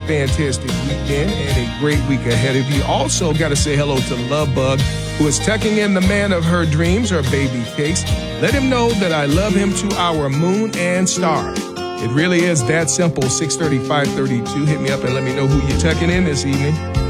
fantastic weekend and a great week ahead of you. Also, got to say hello to Love Bug, who is tucking in the man of her dreams, her baby Cakes. Let him know that I love him to our moon and star. It really is that simple. 630-532. Hit me up and let me know who you're tucking in this evening.